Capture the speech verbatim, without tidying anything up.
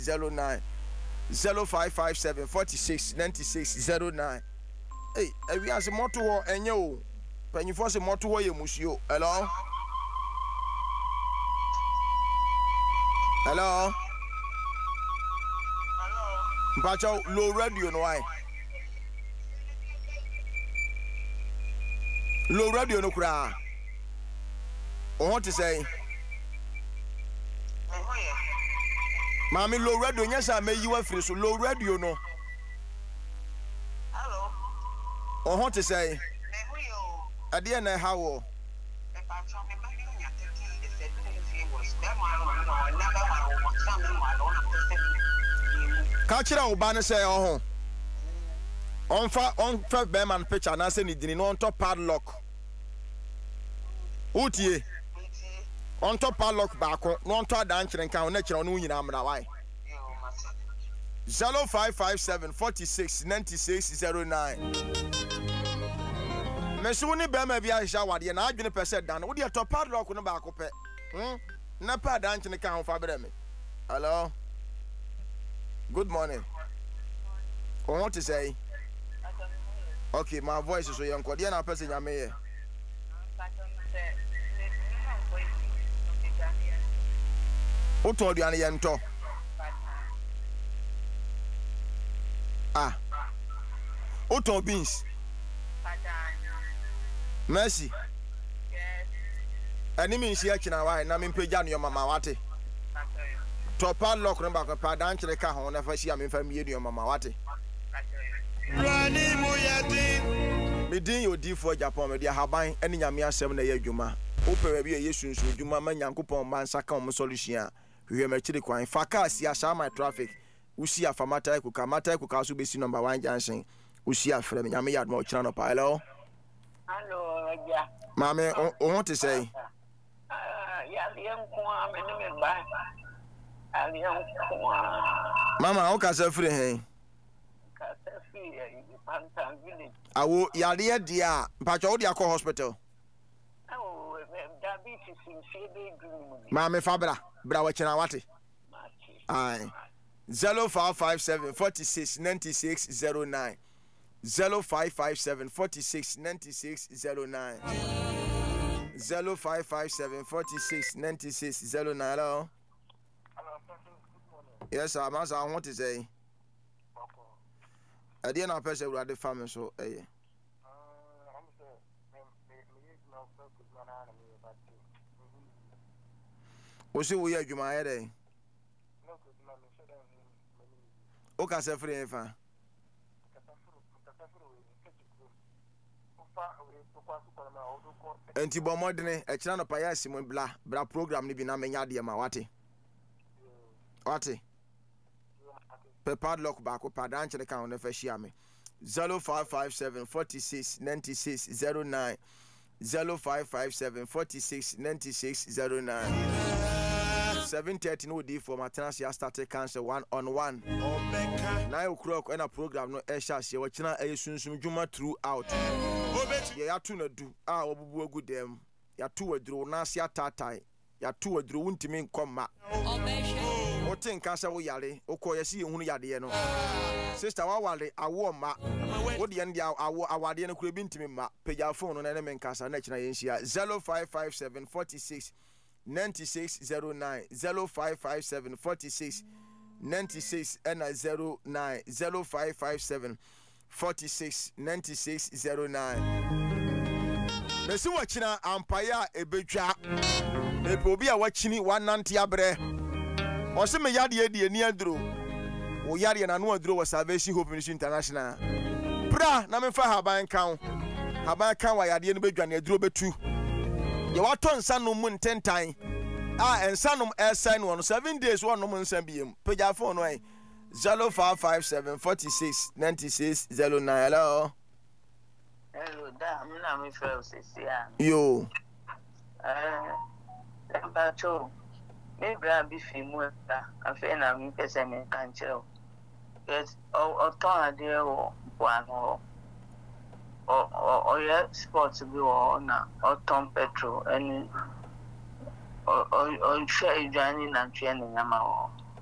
zero nine zero five five seven forty-six ninety-six zero nine. Hey, we have some motor war and you. When you force a motor war, you must you. Hello? Hello? Hello? Bacho, low radio, no why? Low radio, no cry. I want to say, Mammy, low radio, yes, I may you have free, so low radio, no. Hello? I want to say, I didn't know how. Catch it out, Banner say, oh, on far on first Bearman picture, and I said it didn't on top padlock. Uti on top padlock back on top dance and count nature on Union Amrawai. zero five five seven forty-six ninety-six zero nine. Mesuni Bema Bia Shawadi and I've been a percent down. Would you top padlock on the back of it? Hmm? Napa dance and count for Bremy. Hello? Good morning. I want to say, okay, my voice is so young. Cordiana person, I may. Who told you, Anianto? Ah, who told beans? Mercy. Any means here, China, and I'm in Pajan, your mamma, what? To padlock number of Padan to the car, never see I'm in family, your mamma, what? Medin you deep for Japan, media Habai, any Yamia seven a year Juma. Open a year soon, Juma, Yankupo, Mansaka, Solution. We are material crime. Fakas, Yasha, my traffic. We see a Famata, Kukamata, Kukasu, be number one Jansen. We see a friend, Yami, more channel. Hello. Hello, yeah. Mammy, I want to say, yeah, the young Kwan, and by Alian Mamma, how can I free him? I will, Yadia, dear, Pachodia Hospital. Oh, diabetes in Shady Green. Mammy Fabra, Brawachanawati. Aye. zero five five seven forty-six ninety-six zero nine. zero five five seven forty-six ninety-six zero nine. zero five five seven forty-six ninety-six zero nine. Hello? Yes, sir. Master, I want to say. I didn't know person who the family, so eh. What's your way, you my head? Okay, sir, free if I. Enti bo modene e kira no paya simu bla bra program ni bi na menya de ma wate wate pe padlock back up padan chele kan on fa shia me zero five five seven forty-six ninety-six zero nine. zero five five seven forty-six ninety-six zero nine. seven thirty no d for maternity started cancer one on one. nine o'clock and a program no e sha she wachina e sunsun djuma throughout. Ya ya tu na du a obubu agu dem ya tu aduro na ase atatai ya tu aduro wuntimi nkoma o tin ka se wo yare o ko yesi ehunu yade no sister wa wale awo ma wo de ne awo awade ne kuro bi ntimi ma pagya phone no na ne menkasa na kina yenhia zero five five seven forty-six ninety-six zero nine. zero five five seven forty-six ninety-six and zero nine. zero five five seven forty-six ninety-six zero nine. Mesi wachina ampaya ebedwa epo bi a wachini one ninety abre o se me yade edi eni aduro wo yade na no aduro wo Salvation Hope Ministry International bra na me fa haban kan haban kan wa yade no bedwa na aduro betu ye wato nsa no mu ntentan ah ensa no e sign one seven days one no mu nsa biem pagya phone no ai zero five five seven forty-six ninety-six zero nine. Hello. Hello, da, I'm not my first sister. Yo. Uh, Bacho, maybe I'll be female. I feel I'm person in control. Yes, or turn a dear one or or your sports to be on or Tom Petrol and or share Johnny and training. I'm